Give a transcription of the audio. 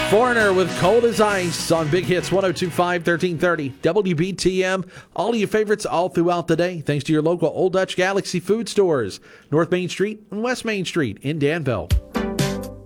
Foreigner with Cold as Ice on Big Hits 1025, 1330. WBTM. All of your favorites all throughout the day. Thanks to your local Old Dutch Galaxy food stores. North Main Street and West Main Street in Danville.